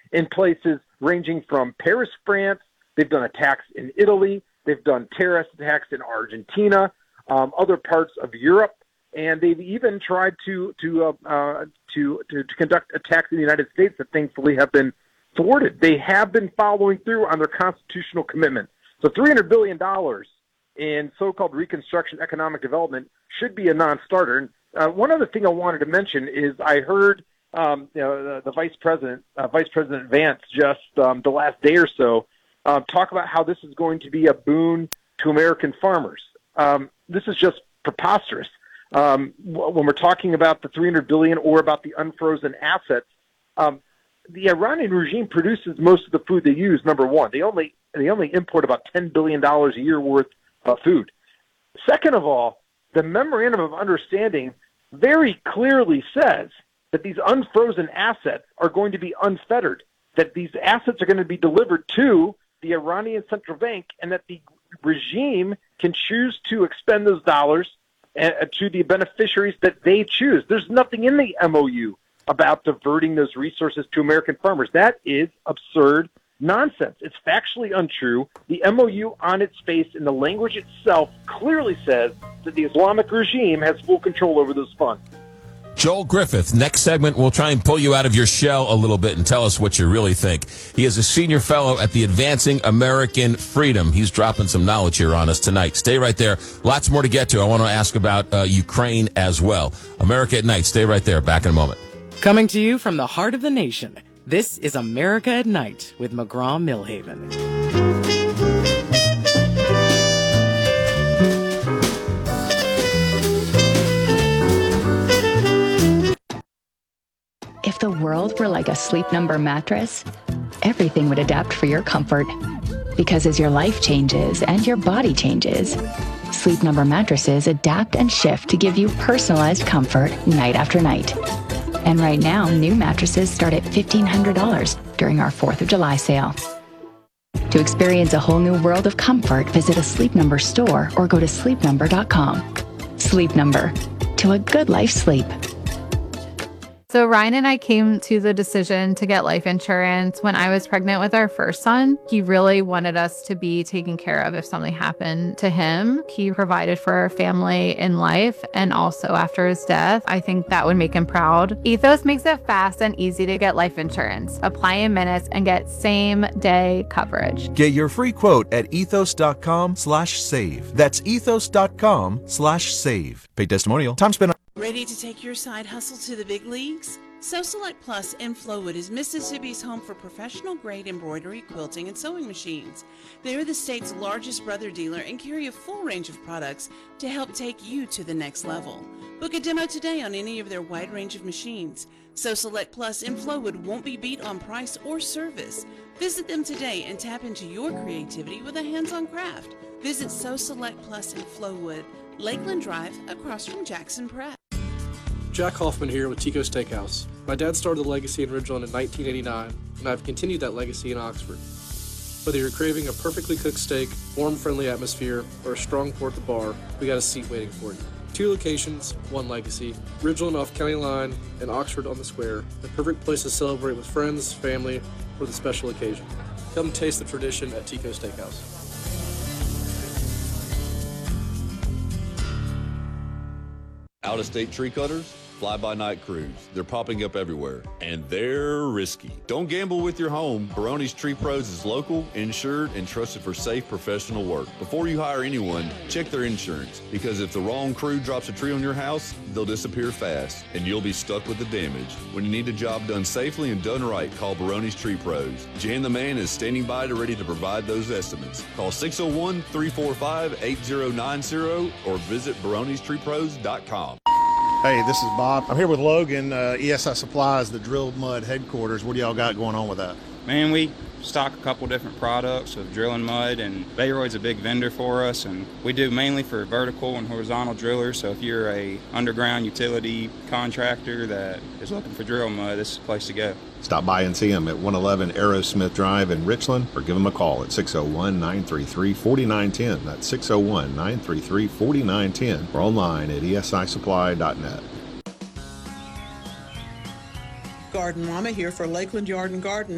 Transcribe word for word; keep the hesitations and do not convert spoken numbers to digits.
in places ranging from Paris, France. They've done attacks in Italy. They've done terrorist attacks in Argentina, um, other parts of Europe, and they've even tried to to, uh, uh, to to to conduct attacks in the United States that thankfully have been thwarted. They have been following through on their constitutional commitment. So three hundred billion dollars in so-called Reconstruction Economic Development should be a non-starter. And uh, one other thing I wanted to mention is I heard um, you know, the, the Vice President, uh, Vice President Vance, just um, the last day or so, uh, talk about how this is going to be a boon to American farmers. Um, this is just preposterous. Um, when we're talking about the three hundred billion dollars or about the unfrozen assets, um, the Iranian regime produces most of the food they use. Number one, they only they only import about ten billion dollars a year worth of food. Second of all, the memorandum of understanding very clearly says that these unfrozen assets are going to be unfettered, that these assets are going to be delivered to the Iranian central bank, and that the regime can choose to expend those dollars uh, to the beneficiaries that they choose. There's nothing in the M O U about diverting those resources to American farmers. That is absurd nonsense. It's factually untrue. The M O U on its face in the language itself clearly says that the Islamic regime has full control over those funds. Joel Griffith, next segment, we'll try and pull you out of your shell a little bit and tell us what you really think. He is a senior fellow at the Advancing American Freedom. He's dropping some knowledge here on us tonight. Stay right there. Lots more to get to. I want to ask about uh, Ukraine as well. America at Night. Stay right there. Back in a moment. Coming to you from the heart of the nation, this is America at Night with McGraw-Millhaven. If the world were like a Sleep Number mattress, everything would adapt for your comfort. Because as your life changes and your body changes, Sleep Number mattresses adapt and shift to give you personalized comfort night after night. And right now, new mattresses start at fifteen hundred dollars during our fourth of July sale. To experience a whole new world of comfort, visit a Sleep Number store or go to sleep number dot com. Sleep Number. To a good life sleep. So Ryan and I came to the decision to get life insurance when I was pregnant with our first son. He really wanted us to be taken care of if something happened to him. He provided for our family in life and also after his death. I think that would make him proud. Ethos makes it fast and easy to get life insurance. Apply in minutes and get same day coverage. Get your free quote at ethos.com slash save. That's ethos.com slash save. Paid testimonial. Time spent on... Ready to take your side hustle to the big leagues? So Select Plus in Flowood is Mississippi's home for professional-grade embroidery, quilting, and sewing machines. They are the state's largest brother dealer and carry a full range of products to help take you to the next level. Book a demo today on any of their wide range of machines. So Select Plus in Flowood won't be beat on price or service. Visit them today and tap into your creativity with a hands-on craft. Visit So Select Plus in Flowood, Lakeland Drive, across from Jackson Prep. Jack Hoffman here with Tico Steakhouse. My dad started the legacy in Ridgeland in nineteen eighty-nine, and I've continued that legacy in Oxford. Whether you're craving a perfectly cooked steak, warm, friendly atmosphere, or a strong pour at the bar, we got a seat waiting for you. Two locations, one legacy. Ridgeland off County Line and Oxford on the Square. The perfect place to celebrate with friends, family, or the special occasion. Come taste the tradition at Tico Steakhouse. Out-of-state tree cutters? Fly-by-night crews. They're popping up everywhere, and they're risky. Don't gamble with your home. Baroni's Tree Pros is local, insured, and trusted for safe professional work. Before you hire anyone, check their insurance, because if the wrong crew drops a tree on your house, they'll disappear fast, and you'll be stuck with the damage. When you need a job done safely and done right, call Baroni's Tree Pros. Jan the Man is standing by to ready to provide those estimates. Call six oh one, three four five, eight oh nine oh or visit barones tree pros dot com. Hey, this is Bob. I'm here with Logan, uh, E S I Supplies, the Drilled Mud headquarters. What do y'all got going on with that? Man, we stock a couple different products of drilling mud, and Bayroyd's a big vendor for us, and we do mainly for vertical and horizontal drillers. So if you're a underground utility contractor that is looking for drill mud, this is the place to go. Stop by and see them at one eleven Aerosmith Drive in Richland, or give them a call at six oh one, nine three three, four nine one oh. That's six oh one, nine three three, four nine one oh, or online at E S I supply dot net. Garden Mama here for Lakeland Yard and Garden.